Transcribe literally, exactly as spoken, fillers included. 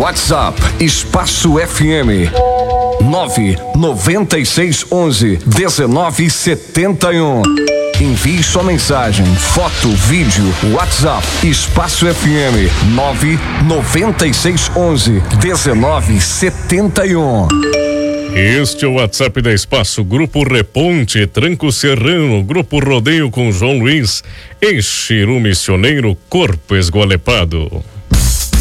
WhatsApp Espaço F M nove nove seis onze dezenove setenta e um. Envie sua mensagem, foto, vídeo, WhatsApp Espaço F M nove nove seis onze dezenove setenta e um. Este é o WhatsApp da Espaço, Grupo Reponte, Tranco Serrano, Grupo Rodeio com João Luiz, Exiro Missioneiro, Corpo Esgualepado.